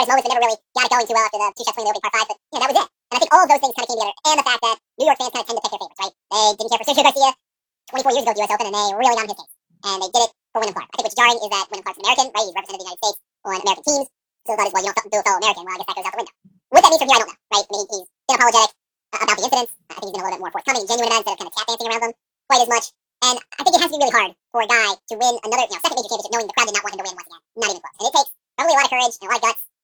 brightest moments, but never really got it going too well after the two shots winning the opening par 5. But that was it. And I think all of those things kind of came together, and the fact that New York fans kind of tend to pick their favorites, right? They didn't care for Sergio Garcia 24 years ago at the U.S. Open, and they really got on his case. And they did it for Wyndham Clark. I think what's jarring is that Wyndham Clark's an American, right? He's represented the United States on American teams. So the thought is, well, you don't do a fellow American. Well, I guess that goes out the window. What that means from here, I don't know, right? I mean, he's been apologetic about the incidents. I think he's been a little bit more forthcoming and genuine about it instead of kind of tap dancing around them quite as much. And I think it has to be really hard for a guy to win another, second major championship knowing the crowd did not want him to win once again. Not even close. And it takes probably a lot of courage and a lot of guts